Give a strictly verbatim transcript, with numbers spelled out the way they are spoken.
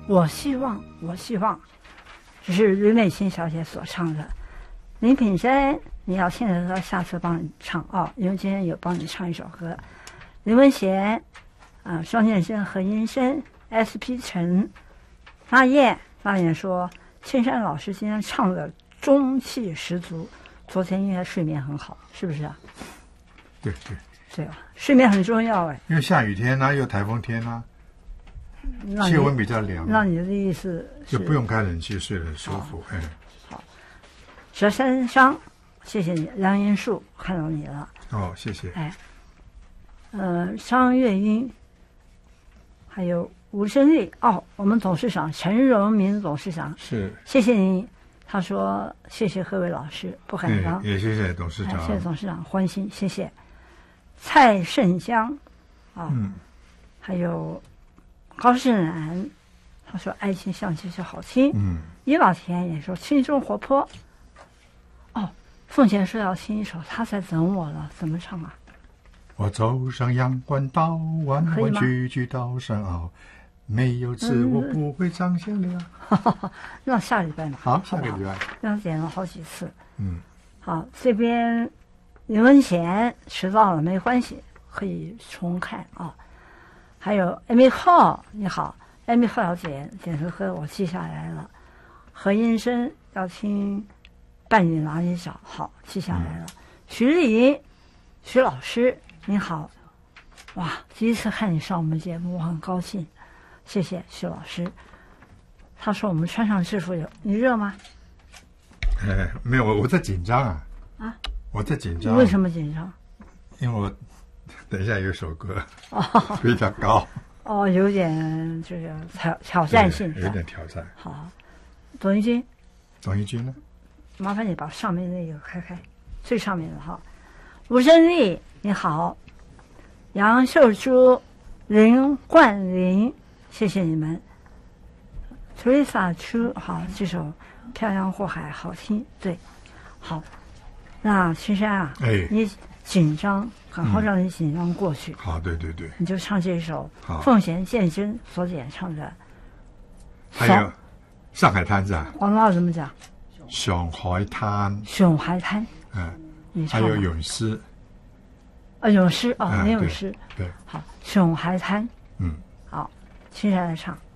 我希望，我希望，这是吕美琴小姐所唱的。林品珍，你要听的歌，下次帮你唱啊，因为今天有帮你唱一首歌。林文贤，啊，双健生、何音生、S P 陈、那燕，那燕说，青山老师今天唱的中气十足，昨天应该睡眠很好，是不是啊？ 对对对啊，睡眠很重要哎。 因为下雨天啊，又台风天啊，气温比较凉。 那你的意思是就不用开冷气，睡得很舒服。哎， 好，佘山商，谢谢你，梁银树看到你了。 哦，谢谢。 哎，呃，张月英，还有吴胜利，哦，我们董事长陈荣民董事长是， 谢谢你。他说谢谢各位老师，不敢当。 也谢谢董事长， 哎、谢谢董事长，欢心，谢谢。蔡胜江，啊、哦， 嗯， 还有高胜然，他说爱情像其实好听。 嗯， 叶老田也说轻松活泼。哦，凤贤说要听一首《他在等我了》，怎么唱啊？ 我走上阳关道，弯弯曲曲到山坳，没有字我不会唱下了。 那下礼拜嘛， 好，下个礼拜。 那点了好几次。 嗯， 好，这边林文贤迟到了没关系，可以重看啊。还有 Amy Hall， 你好 ，Amy Hall 小姐，点歌歌我记下来了。何音生要听伴你哪里找，好，记下来了。嗯、徐丽莹，徐老师你好，哇，第一次看你上我们节目，我很高兴，谢谢徐老师。他说我们穿上制服有，你热吗？ 哎，没有，我我在紧张啊。 啊？ 我在紧张。 为什么紧张？ 因为我等一下有一首歌，哦，比较高。 哦，有点这个挑挑战性， 有点挑战。 好，董一军。 董一军呢？ 麻烦你把上面那个开开，最上面的哈。吴胜利，你好。杨秀珠、林冠霖，谢谢你们。Teresa Chu， 好，这首《漂洋过海》好听，对，好。那青山啊， 哎， 你紧张，好好让你紧张过去。 嗯、好，对对对， 你就唱这首凤贤健真所演唱的。 还有上海滩是吧？ 广东话怎么讲？ 上海滩。 上海滩。 嗯， 你唱。 还有咏诗。 啊，咏诗啊，没咏诗。 对。 好，上海滩。 嗯。 好，青山来唱。